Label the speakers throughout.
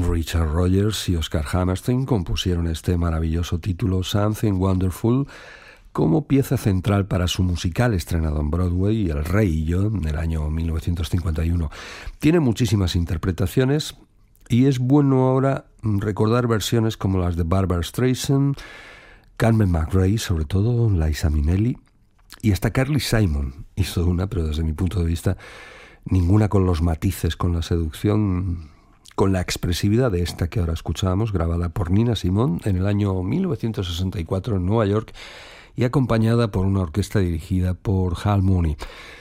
Speaker 1: Richard Rodgers y Oscar Hammerstein compusieron este maravilloso título Something Wonderful como pieza central para su musical estrenado en Broadway, El Rey y yo, en el año 1951. Tiene muchísimas interpretaciones y es bueno ahora recordar versiones como las de Barbra Streisand, Carmen McRae, sobre todo Liza Minnelli, y hasta Carly Simon hizo una, pero desde mi punto de vista ninguna con los matices, con la seducción, con la expresividad de esta que ahora escuchábamos, grabada por Nina Simone en el año 1964 en Nueva York y acompañada por una orquesta dirigida por Hal Mooney.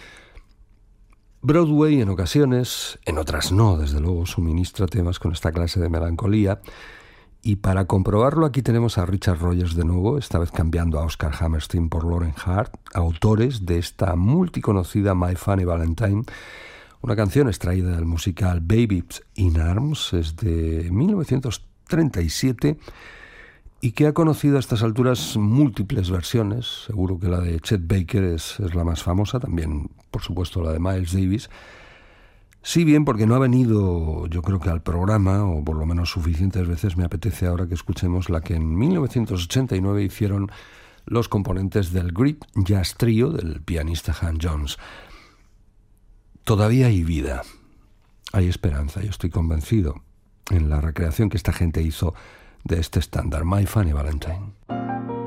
Speaker 1: Broadway en ocasiones, en otras no, desde luego, suministra temas con esta clase de melancolía, y para comprobarlo aquí tenemos a Richard Rodgers de nuevo, esta vez cambiando a Oscar Hammerstein por Lauren Hart, autores de esta multiconocida My Funny Valentine, una canción extraída del musical Babies in Arms, es de 1937 y que ha conocido a estas alturas múltiples versiones. Seguro que la de Chet Baker es la más famosa, también por supuesto la de Miles Davis. Sí, bien, porque no ha venido, yo creo que al programa, o por lo menos suficientes veces, me apetece ahora que escuchemos la que en 1989 hicieron los componentes del Great Jazz Trio del pianista Han Jones. Todavía hay vida, hay esperanza, yo estoy convencido en la recreación que esta gente hizo de este estándar, My Funny Valentine.